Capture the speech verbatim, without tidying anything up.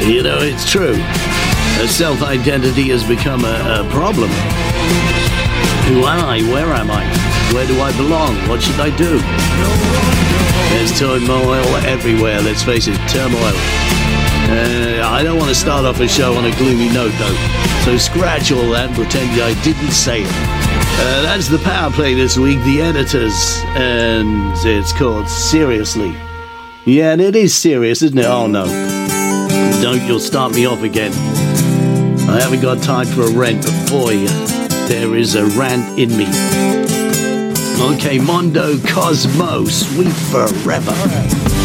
You know, it's true. Uh, self-identity has become a, a problem. Who am I? Where am I? Where do I belong? What should I do? There's turmoil everywhere, let's face it, turmoil. Uh, I don't want to start off a show on a gloomy note, though. So scratch all that and pretend I didn't say it. Uh, that's the power play this week, The Editors, and it's called Seriously. Yeah, and it is serious, isn't it? Oh, no. Don't, you'll start me off again. I haven't got time for a rant, but boy, there is a rant in me. Okay, Mondo Cosmo, Sweet Forever.